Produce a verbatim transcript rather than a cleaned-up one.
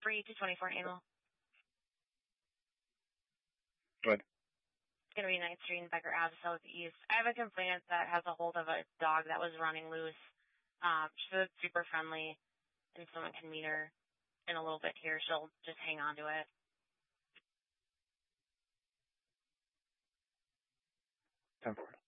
three two twenty-four Amel. Go ahead. It's going to be ninth Street and Becker Ave Southeast. I have a complainant that has a hold of a dog that was running loose. Um, she's super friendly, and someone can meet her in a little bit here. She'll just hang on to it. ten four.